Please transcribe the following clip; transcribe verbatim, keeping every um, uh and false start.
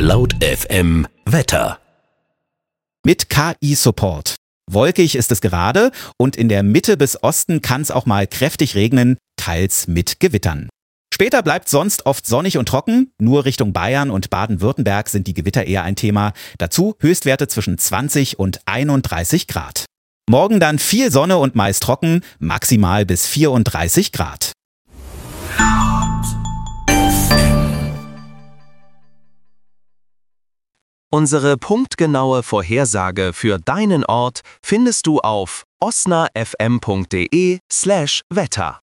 Laut F M Wetter. Mit K I-Support. Wolkig ist es gerade und in der Mitte bis Osten kann es auch mal kräftig regnen, teils mit Gewittern. Später bleibt sonst oft sonnig und trocken, nur Richtung Bayern und Baden-Württemberg sind die Gewitter eher ein Thema. Dazu Höchstwerte zwischen zwanzig und einunddreißig Grad. Morgen dann viel Sonne und meist trocken, maximal bis vierunddreißig Grad. Unsere punktgenaue Vorhersage für deinen Ort findest du auf osnafm punkt de slash Wetter.